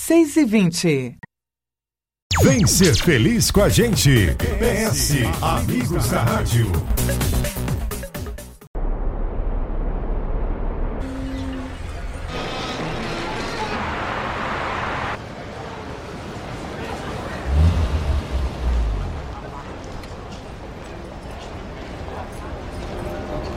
6h20. Vem ser feliz com a gente. PS Amigos da Rádio.